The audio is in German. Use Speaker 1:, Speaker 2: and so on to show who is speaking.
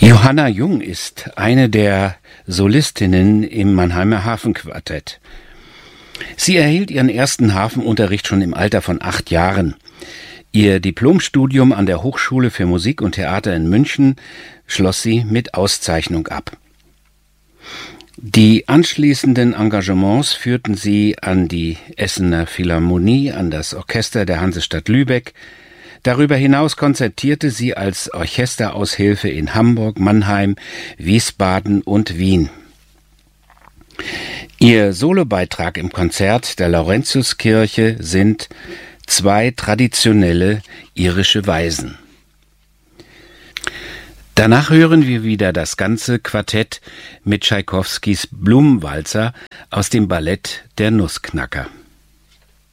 Speaker 1: Johanna Jung ist eine der Solistinnen im Mannheimer Hafenquartett. Sie erhielt ihren ersten Hafenunterricht schon im Alter von 8 Jahren. Ihr Diplomstudium an der Hochschule für Musik und Theater in München schloss sie mit Auszeichnung ab. Die anschließenden Engagements führten sie an die Essener Philharmonie, an das Orchester der Hansestadt Lübeck. Darüber hinaus konzertierte sie als Orchesteraushilfe in Hamburg, Mannheim, Wiesbaden und Wien. Ihr Solobeitrag im Konzert der Laurentiuskirche sind 2 traditionelle irische Weisen. Danach hören wir wieder das ganze Quartett mit Tschaikowskis Blumenwalzer aus dem Ballett Der Nussknacker.